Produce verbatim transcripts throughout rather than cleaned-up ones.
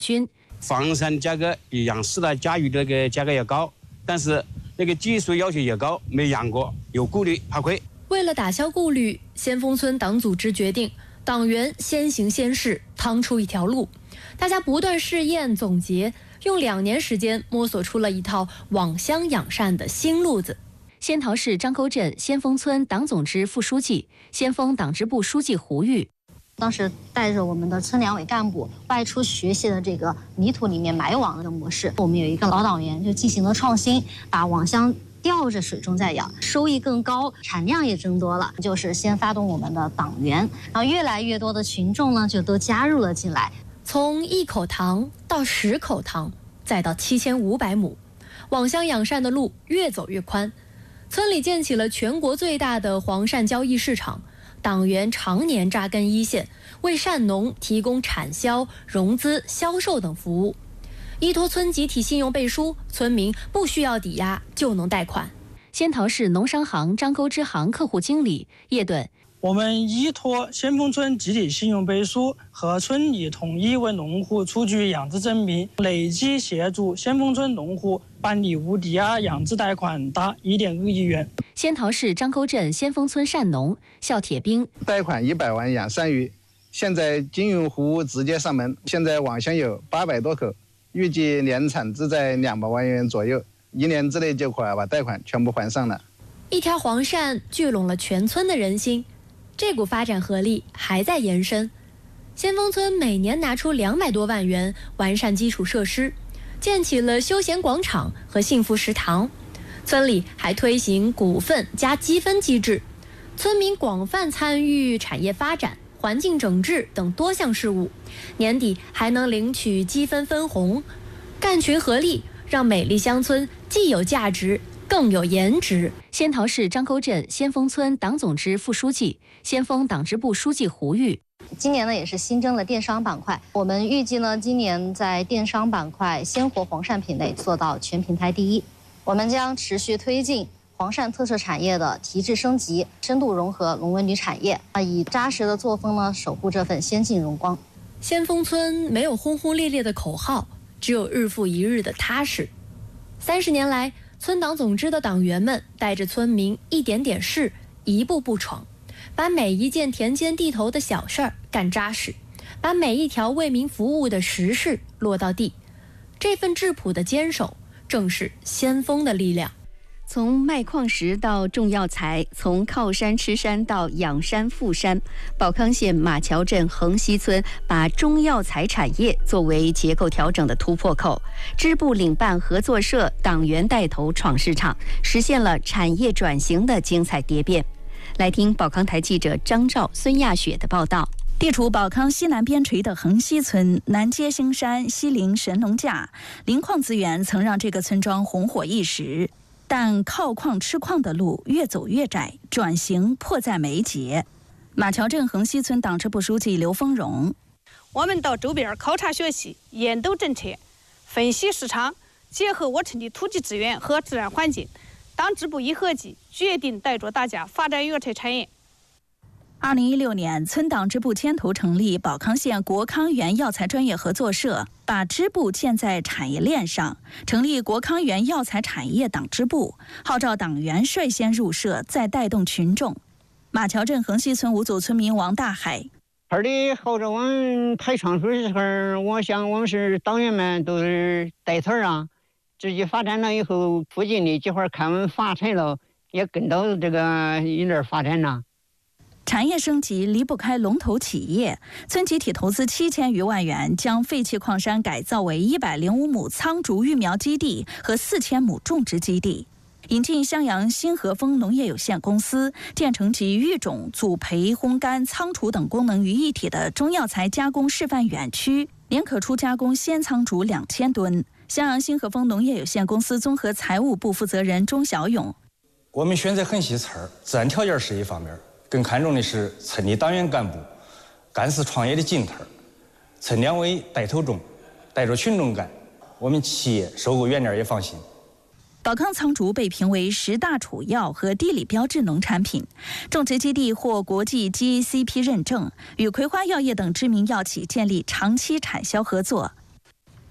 均房产价格比养饲的家鱼的那个价格要高，但是那个技术要求也高，没养过，有顾虑，怕亏。 为了打消顾虑，先锋村党组织决定，党员先行先试，趟出一条路。大家不断试验总结，用两年时间摸索出了一套网箱养鳝的新路子。仙桃市张沟镇先锋村党总支副书记、先锋党支部书记胡玉。 当时带着我们的村两委干部外出学习的这个泥土里面埋网的模式，我们有一个老党员就进行了创新，把网箱吊着水中在养，收益更高，产量也增多了。就是先发动我们的党员，然后越来越多的群众呢就都加入了进来。 从一口塘到十口塘，再到七千五百亩，网箱养鳝的路越走越宽。村里建起了全国最大的黄鳝交易市场。党员常年扎根一线，为鳝农提供产销、融资、销售等服务。依托村集体信用背书，村民不需要抵押就能贷款。仙桃市农商行张沟支行客户经理叶盾， 我们依托先锋村集体信用背书和村里统一为农户出具养殖证明，累计协助先锋村农户办理无抵押养殖贷款达一点二亿元。 仙桃市张沟镇先锋村鳝农肖铁兵， 贷款一百万养鳝鱼，现在金融服务直接上门，现在网箱有八百多口，预计年产值在两百万元左右，一年之内就可把贷款全部还上了。 一条黄鳝聚拢了全村的人心，这股发展合力还在延伸。先锋村每年拿出两百多万元完善基础设施，建起了休闲广场和幸福食堂。村里还推行股份加积分机制，村民广泛参与产业发展、环境整治等多项事务，年底还能领取积分分红。干群合力，让美丽乡村既有价值更有颜值。仙桃市张沟镇先锋村党总支副书记、先锋党支部书记胡玉， 今年呢也是新增了电商板块，我们预计呢今年在电商板块鲜活黄鳝品类做到全平台第一。我们将持续推进黄鳝特色产业的提质升级，深度融合龙文旅产业，啊，以扎实的作风呢守护这份先进荣光。 先锋村没有轰轰烈烈的口号，只有日复一日的踏实。三十年来，村党总支的党员们带着村民一点点试，一步步闯，把每一件田间地头的小事儿干扎实，把每一条为民服务的实事落到地。这份质朴的坚守，正是先锋的力量。 从卖矿石到种药材，从靠山吃山到养山富山，保康县马桥镇横溪村把中药材产业作为结构调整的突破口，支部领办合作社，党员带头闯市场，实现了产业转型的精彩蝶变。来听保康台记者张兆、孙亚雪的报道。 地处保康西南边陲的横溪村，南接兴山，西临神农架，磷矿资源曾让这个村庄红火一时。但靠矿吃矿的路越走越窄，转型迫在眉睫。马桥镇横溪村党支部书记刘丰荣： 我们到周边考察学习，研究政策，分析市场，结合我村的土地资源和自然环境，党支部一合计，决定带着大家发展药材产业。 二零一六年，村党支部牵头成立保康县国康园药材专业合作社，把支部建在产业链上，成立国康园药材产业党支部，号召党员率先入社，再带动群众。马桥镇横溪村五组村民王大海： 村里号召我们开创出的时候，我想我们是党员们都是带头啊，自己发展了以后，附近的几块看我们发财了，也跟到这个一类发展了。 产业升级离不开龙头企业，村集体投资七千余万元，将废弃矿山改造为一百零五亩苍竹育苗基地和四千亩种植基地，引进襄阳新和丰农业有限公司，建成集育种、组培、烘干、仓储等功能于一体的中药材加工示范园区，年可出加工鲜苍竹两千吨。襄阳新和丰农业有限公司综合财务部负责人钟小勇： 我们选择横溪村，自然条件是一方面，更看重的是村里党员干部干事创业的劲头。村两委带头种，带着群众干，我们企业收购原料也放心。 保康苍竹被评为十大储药和地理标志农产品，种植基地获国际 G A C P 认证，与葵花药业等知名药企建立长期产销合作。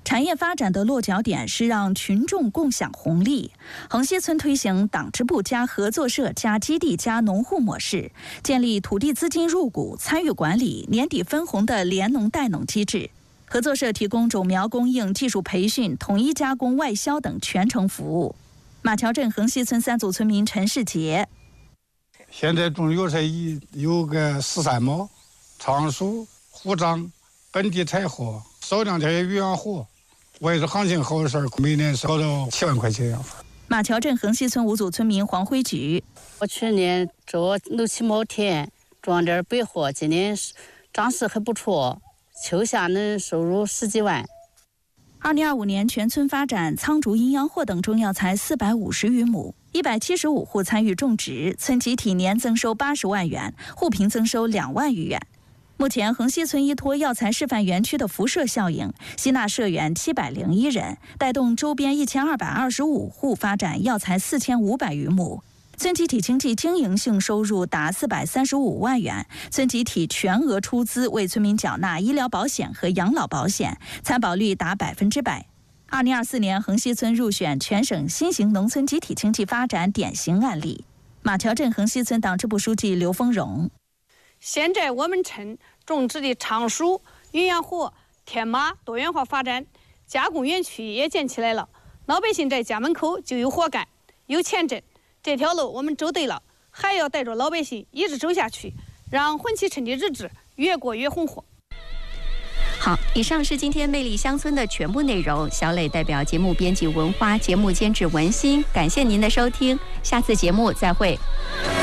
产业发展的落脚点是让群众共享红利。横溪村推行党支部加合作社加基地加农户模式，建立土地资金入股、参与管理、年底分红的联农代农机制。合作社提供种苗供应、技术培训、统一加工、外销等全程服务。马桥镇横溪村三组村民陈世杰： 现在种油菜有个十三亩，常熟、虎掌、本地采货，少量这些鱼养活。我也是行情好的事儿，每年烧到七万块钱养活。 马桥镇横溪村五组村民黄辉举： 我去年种六七亩田，装点白货，今年长势还不错，秋夏能收入十几万。 二零二五年全村发展苍竹、阴阳货等中药材四百五十余亩，一百七十五户参与种植，村集体年增收八十万元，户平增收两万余元。目前，横溪村依托药材示范园区的辐射效应，吸纳社员七百零一人，带动周边一千二百二十五户发展药材四千五百余亩。村集体经济经营性收入达四百三十五万元，村集体全额出资为村民缴纳医疗保险和养老保险，参保率达百分之百。二零二四年，横溪村入选全省新型农村集体经济发展典型案例。马桥镇横溪村党支部书记刘丰荣： 现在我们村种植的常熟、鸳鸯货、天麻多元化发展，加工园区也建起来了，老百姓在家门口就有活干，有钱挣。这条路我们走对了，还要带着老百姓一直走下去，让浑溪村的日子越过越红火。 好，以上是今天魅力乡村的全部内容。小磊代表节目编辑文花，节目监制文心，感谢您的收听，下次节目再会。